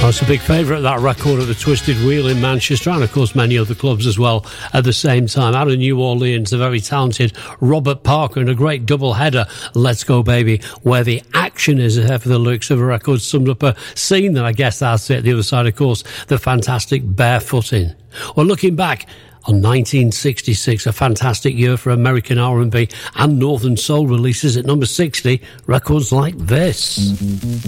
It's a big favourite, that record at the Twisted Wheel in Manchester, and of course many other clubs as well at the same time. Out of New Orleans, the very talented Robert Parker and a great double header, Let's Go Baby, where the action is there for the lyrics of a record summed up a scene that I guess that's it. The other side, of course, the fantastic Barefooting. Well, looking back on 1966, a fantastic year for American R&B and Northern Soul releases at number 60, records like this.